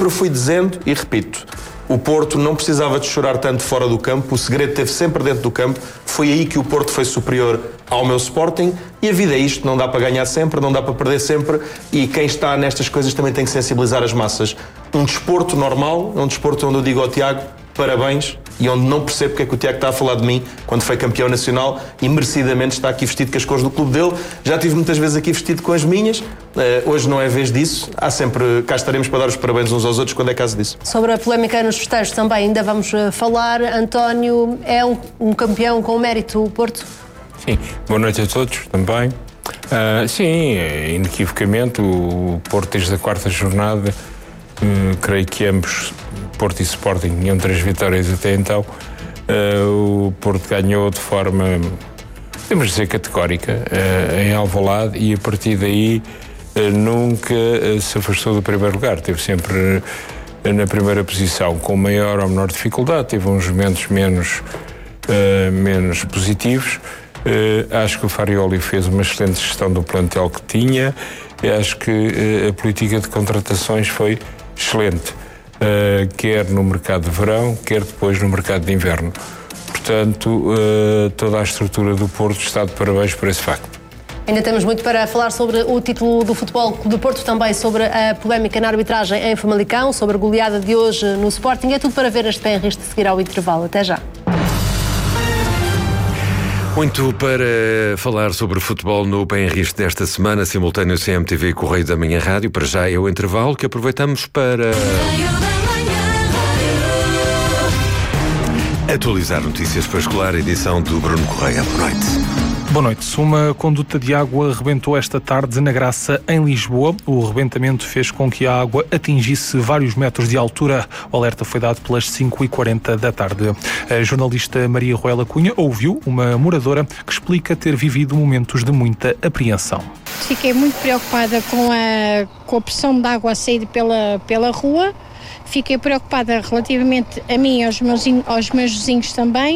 sempre fui dizendo e repito, o Porto não precisava de chorar tanto fora do campo, o segredo esteve sempre dentro do campo, foi aí que o Porto foi superior ao meu Sporting e a vida é isto, não dá para ganhar sempre, não dá para perder sempre e quem está nestas coisas também tem que sensibilizar as massas. Um desporto normal, um desporto onde eu digo ao Tiago, parabéns, e onde não percebo porque é que o Tiago está a falar de mim quando foi campeão nacional e merecidamente está aqui vestido com as cores do clube dele. Já estive muitas vezes aqui vestido com as minhas, hoje não é vez disso, há sempre, cá estaremos para dar os parabéns uns aos outros quando é caso disso. Sobre a polémica nos festejos também ainda vamos falar. António, é um campeão com mérito o Porto? Sim, boa noite a todos também. Sim, inequivocamente o Porto desde a quarta jornada, creio que ambos, Porto e Sporting, tinham 3 vitórias até então. O Porto ganhou de forma, podemos dizer, categórica em Alvalade e a partir daí nunca se afastou do primeiro lugar. Esteve sempre na primeira posição, com maior ou menor dificuldade. Teve uns momentos menos positivos. Acho que o Farioli fez uma excelente gestão do plantel que tinha. Acho que a política de contratações foi excelente, quer no mercado de verão, quer depois no mercado de inverno. Portanto, toda a estrutura do Porto está de parabéns por esse facto. Ainda temos muito para falar sobre o título do Futebol Clube do Porto, também sobre a polémica na arbitragem em Famalicão, sobre a goleada de hoje no Sporting. É tudo para ver neste PNRIS de seguir ao intervalo. Até já. Muito para falar sobre futebol no PNRIS desta semana, simultâneo CMTV e Correio da Manhã Rádio. Para já é o intervalo que aproveitamos para atualizar notícias para escolar, edição do Bruno Correia. Boa noite. Boa noite. Uma conduta de água rebentou esta tarde na Graça, em Lisboa. O rebentamento fez com que a água atingisse vários metros de altura. O alerta foi dado pelas 5h40 da tarde. A jornalista Maria Ruela Cunha ouviu uma moradora que explica ter vivido momentos de muita apreensão. Fiquei muito preocupada com a pressão de água a sair pela rua. Fiquei preocupada relativamente a mim e aos meus vizinhos também.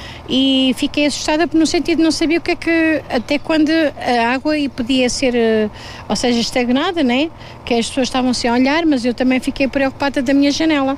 E fiquei assustada no sentido de não saber o que é que, até quando a água podia ser, ou seja, estagnada, né? Que as pessoas estavam-se a olhar, mas eu também fiquei preocupada da minha janela.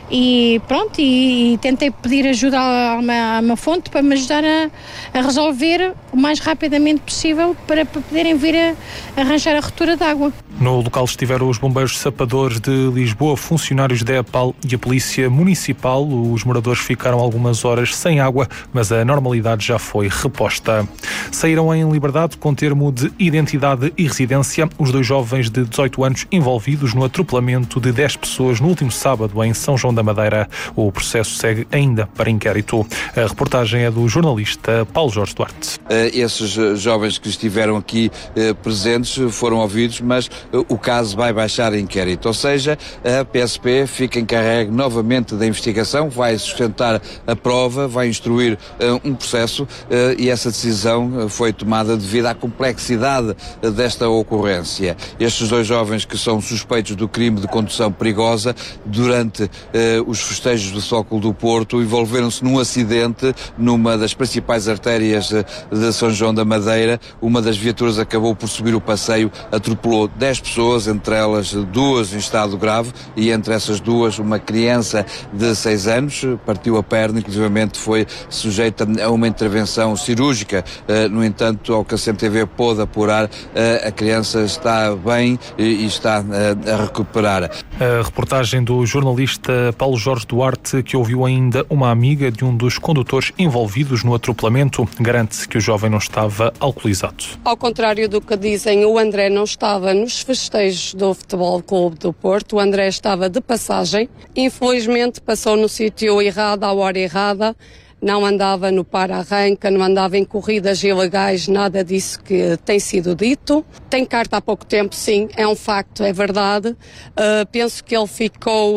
E pronto, e tentei pedir ajuda a uma fonte para me ajudar a resolver o mais rapidamente possível para poderem vir a arranjar a ruptura de água. No local estiveram os bombeiros sapadores de Lisboa, funcionários da EPAL e a Polícia Municipal. Os moradores ficaram algumas horas sem água, mas a normalidade já foi reposta. Saíram em liberdade com termo de identidade e residência os 2 jovens de 18 anos envolvidos no atropelamento de 10 pessoas no último sábado em São João da Madeira. O processo segue ainda para inquérito. A reportagem é do jornalista Paulo Jorge Duarte. Esses jovens que estiveram aqui presentes foram ouvidos, mas o caso vai baixar a inquérito. Ou seja, a PSP fica encarregue novamente da investigação, vai sustentar a prova, vai instruir um processo e essa decisão foi tomada devido à complexidade desta ocorrência. Estes 2 jovens que são suspeitos do crime de condução perigosa durante os festejos do Sócolo do Porto envolveram-se num acidente numa das principais artérias de São João da Madeira. Uma das viaturas acabou por subir o passeio, atropelou 10 pessoas, entre elas 2 em estado grave e entre essas 2 uma criança de 6 anos, partiu a perna, inclusivamente foi sujeita a uma intervenção cirúrgica. No entanto, ao que a CMTV pôde apurar, a criança está bem e está a recuperar. A reportagem do jornalista Paulo Jorge Duarte, que ouviu ainda uma amiga de um dos condutores envolvidos no atropelamento, garante que o jovem não estava alcoolizado. Ao contrário do que dizem, o André não estava nos festejos do Futebol Clube do Porto. O André estava de passagem. Infelizmente passou no sítio errado, à hora errada. Não andava no para-arranca, não andava em corridas ilegais, nada disso que tem sido dito. Tem carta há pouco tempo, sim, é um facto, é verdade. Penso que ele ficou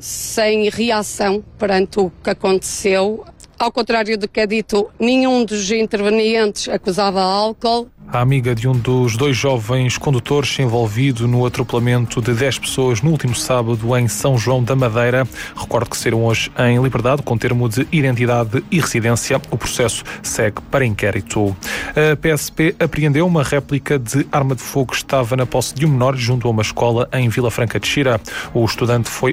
sem reação perante o que aconteceu. Ao contrário do que é dito, nenhum dos intervenientes acusava álcool. A amiga de um dos 2 jovens condutores envolvido no atropelamento de 10 pessoas no último sábado em São João da Madeira. Recordo que saíram hoje em liberdade com termo de identidade e residência. O processo segue para inquérito. A PSP apreendeu uma réplica de arma de fogo que estava na posse de um menor junto a uma escola em Vila Franca de Xira. O estudante foi